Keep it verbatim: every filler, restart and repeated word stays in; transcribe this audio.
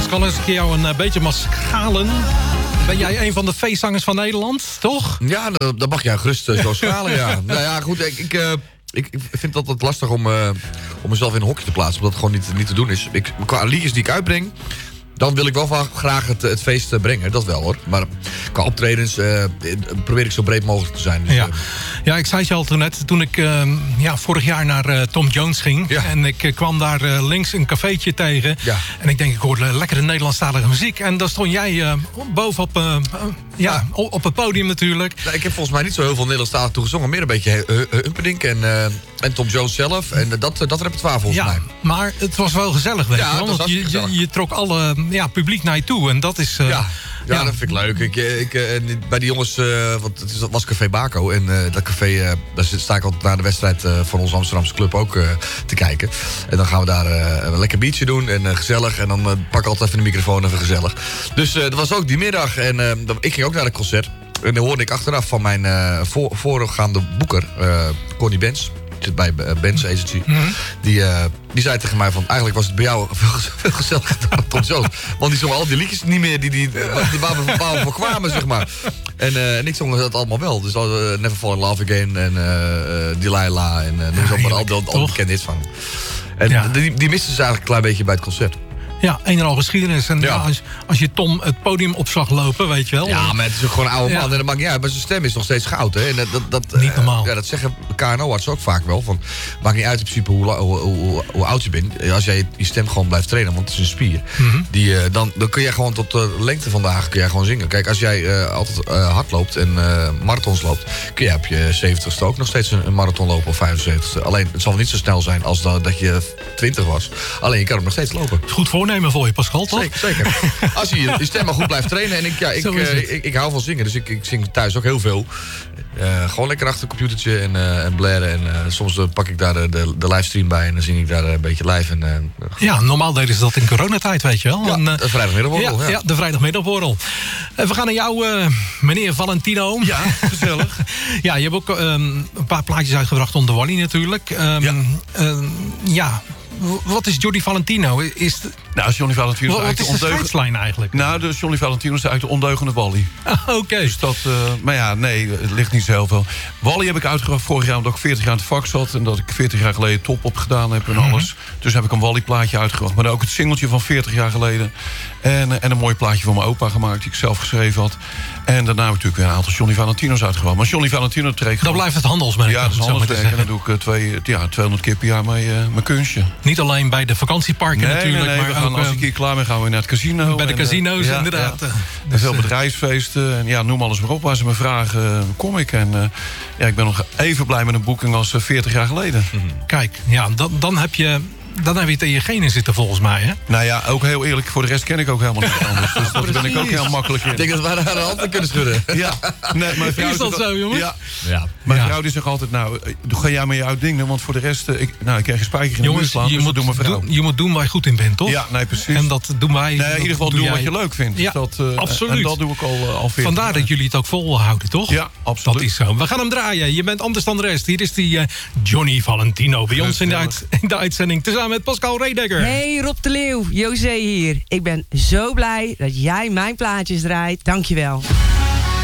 Pascal, als ik jou een uh, beetje mag schalen... Ben jij een van de feestzangers van Nederland, toch? Ja, dat mag jij gerust uh, zo schalen, ja. Nou ja, goed, ik... ik uh... Ik, ik vind het altijd lastig om, uh, om mezelf in een hokje te plaatsen. Omdat het gewoon niet, niet te doen is. Ik, qua liedjes die ik uitbreng... dan wil ik wel van graag het, het feest brengen. Dat wel hoor. Maar qua optredens uh, probeer ik zo breed mogelijk te zijn. Dus, ja. Uh, ja, ik zei het je al toen net. Toen ik uh, ja, vorig jaar naar uh, Tom Jones ging. Ja. En ik uh, kwam daar uh, links een cafeetje tegen. Ja. En ik denk, ik hoorde lekkere Nederlandstalige muziek. En daar stond jij uh, bovenop uh, uh, ja, ja. op het podium natuurlijk. Nou, ik heb volgens mij niet zo heel veel Nederlandstalig toegezongen. Meer een beetje uh, Humperdinck en, uh, en Tom Jones zelf. En uh, dat, uh, dat repertoire volgens ja, mij. Maar het was wel gezellig, weet ja, je wel. Want je, je, je trok alle ja, publiek naar je toe. En dat is... Uh, ja. Ja, ja, dat vind ik leuk. Ik, ik, ik, bij die jongens, uh, want het was Café Baco. En uh, dat café, uh, daar sta ik altijd na de wedstrijd uh, van onze Amsterdamse club ook uh, te kijken. En dan gaan we daar uh, een lekker biertje doen en uh, gezellig. En dan uh, pak ik altijd even de microfoon even gezellig. Dus uh, dat was ook die middag. En uh, ik ging ook naar het concert. En dan hoorde ik achteraf van mijn uh, voor, voorgaande boeker, uh, Connie Benz. Zit bij Benz Agency. Mm-hmm. Die, uh, die zei tegen mij van... eigenlijk was het bij jou veel, veel gezelliger dan Tom Jones. Want die zong al die liedjes niet meer... die, die, die waar we van voor kwamen, zeg maar. En, uh, en ik zong dat allemaal wel. Dus uh, Never Fall in Love Again en uh, uh, Delilah... en uh, noem zo maar al die, al die bekende hits van. En ja. die, die misten ze eigenlijk een klein beetje bij het concert. Ja, een en al geschiedenis. En ja. Ja, als, als je Tom het podium op zag lopen, weet je wel. Ja, maar het is ook gewoon een oude man. Ja. En dat maakt niet uit. Maar zijn stem is nog steeds goud. Hè? En dat, dat, dat, niet normaal. Uh, ja, dat zeggen K N O-artsen ook vaak wel. Van, maakt niet uit in principe hoe, hoe, hoe, hoe oud je bent. Als jij je stem gewoon blijft trainen, want het is een spier. Mm-hmm. Die, uh, dan, dan kun jij gewoon tot de lengte vandaag kun jij gewoon zingen. Kijk, als jij uh, altijd uh, hard loopt en uh, marathons loopt... kun je op je zeventigste ook nog steeds een, een marathon lopen of vijfenzeventigste. Alleen, het zal niet zo snel zijn als dat, dat je twintig was. Alleen, je kan hem nog steeds lopen. Het is goed voornemen voor je, Pascal. Zeker, zeker. Als je je stem maar goed blijft trainen. En ik, ja, ik, uh, ik, ik hou van zingen, dus ik, ik zing thuis ook heel veel. Uh, gewoon lekker achter een computertje en, uh, en blaren. En uh, soms uh, pak ik daar de, de, de livestream bij en dan zing ik daar een beetje live. En, uh, ja, normaal deden ze dat in coronatijd, weet je wel. Ja, en, uh, de vrijdagmiddagborrel. Ja, ja. ja, de vrijdagmiddagborrel. Uh, we gaan naar jou, uh, meneer Valentino. Ja, gezellig. Ja, je hebt ook um, een paar plaatjes uitgebracht onder Wally natuurlijk. Um, ja. Uh, ja. Wat is Johnny Valentino? Is de... Nou, Johnny Valentino is wat eigenlijk is de scheidslijn eigenlijk? Nou, de Johnny Valentino is eigenlijk de ondeugende Wally. Ah, Oké. Okay. Dus dat, uh, maar ja, nee, het ligt niet zo heel veel. Wally heb ik uitgebracht vorig jaar omdat ik veertig jaar in het vak zat... en dat ik veertig jaar geleden top op gedaan heb en alles. Mm-hmm. Dus heb ik een Wally plaatje uitgebracht. Maar ook het singeltje van veertig jaar geleden. En, en een mooi plaatje van mijn opa gemaakt, die ik zelf geschreven had. En daarna heb ik natuurlijk weer een aantal Johnny Valentino's uitgebracht. Maar Johnny Valentino trek... Dan blijft het handelsmerk. Ja, dat is handelsmerk. En dan doe ik uh, twee, ja, tweehonderd keer per jaar mee, uh, mijn kunstje. Niet alleen bij de vakantieparken nee, natuurlijk. Nee, nee, maar we gaan, ook, als ik hier klaar ben, gaan we naar het casino. Bij de en, casino's, uh, inderdaad. Ja, ja. Dus, en veel bedrijfsfeesten. En ja, noem alles maar op. Waar ze me vragen, uh, kom ik. En uh, ja, ik ben nog even blij met een boeking als uh, veertig jaar geleden. Kijk, ja, dan, dan heb je... Dan heb je het in je genen zitten volgens mij, hè? Nou ja, ook heel eerlijk, voor de rest ken ik ook helemaal niet anders. Dus daar ben ik ook heel makkelijk in. Ik denk dat we daar de hand kunnen schudden. Ja, nee, mijn vrouw is dat zo, jongens? Ja. Ja. Mijn ja. vrouw die zegt altijd, nou, ga jij maar je uitdingen. Want voor de rest, ik, nou, ik krijg een spijker in de muur slaan. Je, dus moet doen mijn vrouw. Doen, je moet doen waar je goed in bent, toch? Ja, nee, precies. En dat doen wij. Nee, in ieder geval doen doe wat jij. je leuk vindt. Ja, dat, uh, absoluut. En dat doe ik al, uh, al veertig Vandaar dat jullie het ook volhouden, toch? Ja, absoluut. Dat is zo. We gaan hem draaien. Je bent anders dan de rest. Hier is die uh, Johnny Valentino bij ons in de, uit, in de uitzending. Tezamen met Pascal Redekker. Hey Rob de Leeuw, José hier. Ik ben zo blij dat jij mijn plaatjes draait. Dankjewel.